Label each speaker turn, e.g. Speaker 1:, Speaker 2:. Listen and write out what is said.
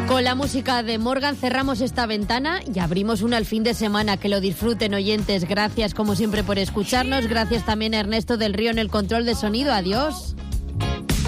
Speaker 1: Con la música de Morgan cerramos esta ventana y abrimos una al fin de semana. Que lo disfruten, oyentes. Gracias como siempre por escucharnos. Gracias también a Ernesto del Río en el control de sonido. Adiós.